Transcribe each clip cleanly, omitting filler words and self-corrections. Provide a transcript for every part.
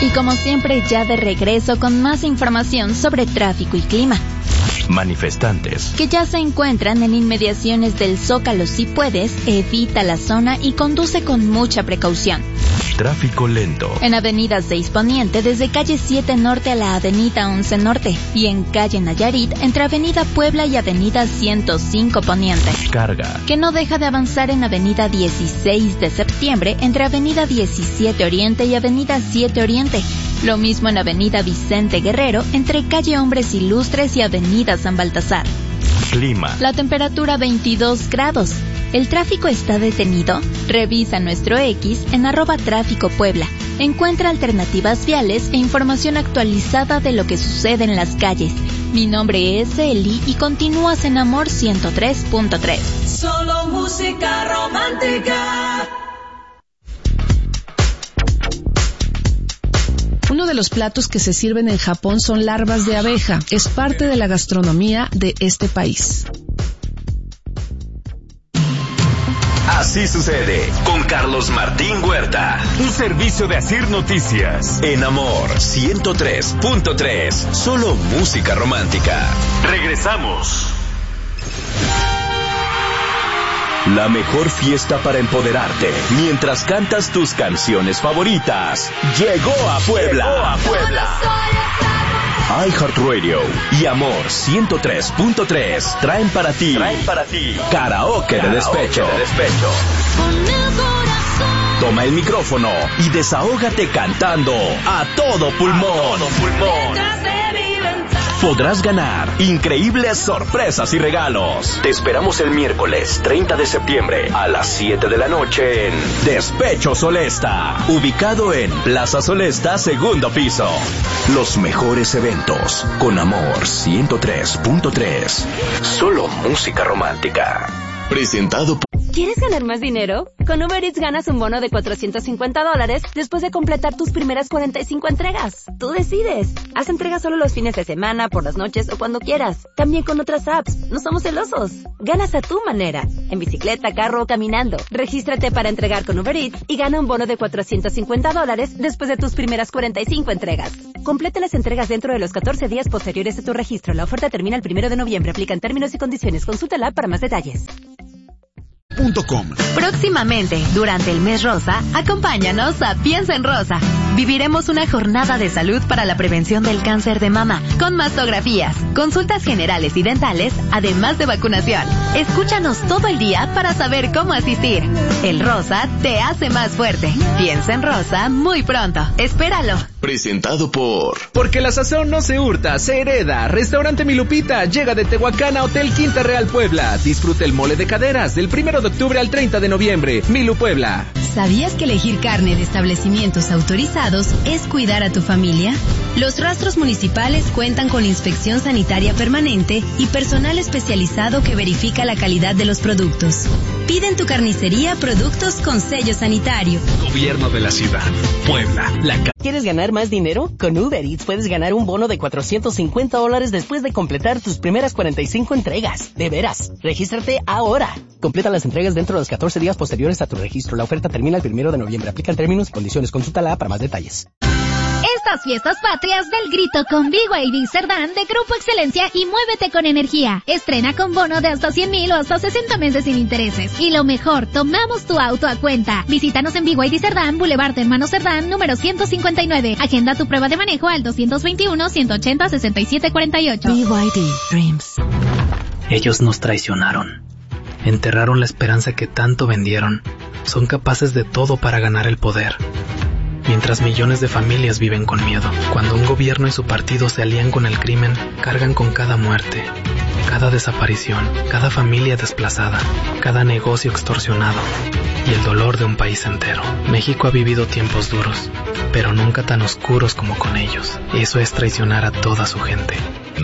Y como siempre, ya de regreso con más información sobre tráfico y clima. Manifestantes que ya se encuentran en inmediaciones del Zócalo. Si puedes, evita la zona y conduce con mucha precaución. Tráfico lento en Avenida 6 Poniente desde calle 7 Norte a la Avenida 11 Norte y en calle Nayarit entre Avenida Puebla y Avenida 105 Poniente. Carga que no deja de avanzar en Avenida 16 de Septiembre entre Avenida 17 Oriente y Avenida 7 Oriente. Lo mismo en Avenida Vicente Guerrero entre calle Hombres Ilustres y Avenida San Baltasar. Clima. La temperatura 22 grados. ¿El tráfico está detenido? Revisa nuestro X en @tráfico Puebla. Encuentra alternativas viales e información actualizada de lo que sucede en las calles. Mi nombre es Eli y continúas en Amor 103.3. Solo música romántica. Uno de los platos que se sirven en Japón son larvas de abeja. Es parte de la gastronomía de este país. Así sucede con Carlos Martín Huerta. Un servicio de Asir Noticias. En Amor 103.3. Solo música romántica. Regresamos. La mejor fiesta para empoderarte mientras cantas tus canciones favoritas llegó a Puebla. iHeartRadio y Amor 103.3 traen para ti Karaoke de Despecho. Toma el micrófono y desahógate cantando a todo pulmón. Podrás ganar increíbles sorpresas y regalos. Te esperamos el miércoles 30 de septiembre a las 7 de la noche en Despecho Solesta, ubicado en Plaza Solesta, segundo piso. Los mejores eventos con Amor 103.3. Solo música romántica. Presentado por... ¿Quieres ganar más dinero? Con Uber Eats ganas un bono de $450 después de completar tus primeras 45 entregas. Tú decides. Haz entregas solo los fines de semana, por las noches o cuando quieras. También con otras apps. No somos celosos. Ganas a tu manera. En bicicleta, carro o caminando. Regístrate para entregar con Uber Eats y gana un bono de $450 después de tus primeras 45 entregas. Completa las entregas dentro de los 14 días posteriores a tu registro. La oferta termina el 1 de noviembre. Aplican términos y condiciones. Consulta la app para más detalles. Próximamente, durante el mes rosa, acompáñanos a Piensa en Rosa. Viviremos una jornada de salud para la prevención del cáncer de mama, con mastografías, consultas generales y dentales, además de vacunación. Escúchanos todo el día para saber cómo asistir. El rosa te hace más fuerte. Piensa en Rosa muy pronto. Espéralo. Presentado por... Porque la sazón no se hurta, se hereda. Restaurante Mi Lupita llega de Tehuacán a Hotel Quinta Real Puebla. Disfruta el mole de caderas del 1 de octubre al 30 de noviembre. Milu Puebla. ¿Sabías que elegir carne de establecimientos autorizados es cuidar a tu familia? Los rastros municipales cuentan con inspección sanitaria permanente y personal especializado que verifica la calidad de los productos. Pide en tu carnicería productos con sello sanitario. Gobierno de la ciudad, Puebla. ¿Quieres ganar más dinero? Con Uber Eats puedes ganar un bono de $450 después de completar tus primeras 45 entregas. De veras, regístrate ahora. Completa las entregas dentro de los 14 días posteriores a tu registro. La oferta termina el 1 de noviembre. Aplican términos y condiciones. Consúltala para más detalles. Estas fiestas patrias del grito con BYD Cerdán de Grupo Excelencia y muévete con energía. Estrena con bono de hasta 100,000 o hasta 60 meses sin intereses. Y lo mejor, tomamos tu auto a cuenta. Visítanos en BYD Cerdán, Boulevard Hermano Cerdán, número 159. Agenda tu prueba de manejo al 221-180-6748. BYD Dreams. Ellos nos traicionaron. Enterraron la esperanza que tanto vendieron. Son capaces de todo para ganar el poder. Mientras millones de familias viven con miedo. Cuando un gobierno y su partido se alían con el crimen, cargan con cada muerte, cada desaparición, cada familia desplazada, cada negocio extorsionado y el dolor de un país entero. México ha vivido tiempos duros, pero nunca tan oscuros como con ellos. Eso es traicionar a toda su gente.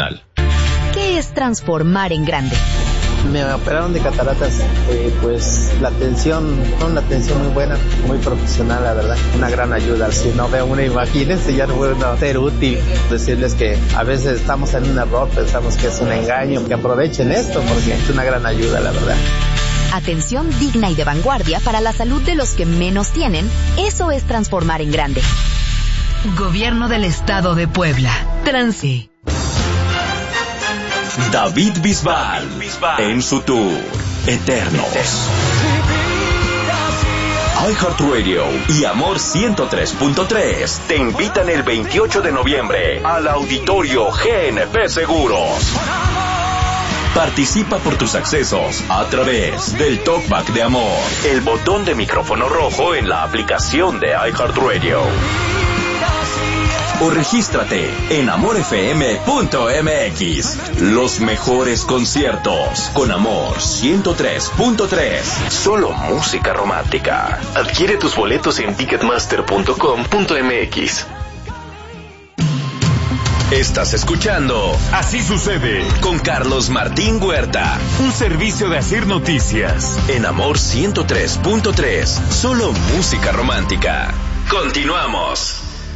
¿Qué es transformar en grande? Me operaron de cataratas, pues la atención, una atención muy buena, muy profesional, la verdad, una gran ayuda. Si no veo una, imagínense, ya no puedo ser útil. Decirles que a veces estamos en un error, pensamos que es un engaño, que aprovechen esto porque es una gran ayuda, la verdad. Atención digna y de vanguardia para la salud de los que menos tienen, eso es transformar en grande. Gobierno del Estado de Puebla. Transi. David Bisbal en su tour Eternos. iHeartRadio y Amor 103.3 te invitan el 28 de noviembre al Auditorio GNP Seguros. Participa por tus accesos a través del Talkback de Amor, el botón de micrófono rojo en la aplicación de iHeartRadio. O regístrate en amorfm.mx. Los mejores conciertos con Amor 103.3. Solo música romántica. Adquiere tus boletos en ticketmaster.com.mx. Estás escuchando Así Sucede con Carlos Martín Huerta. Un servicio de Asir Noticias. En Amor 103.3. Solo música romántica. Continuamos.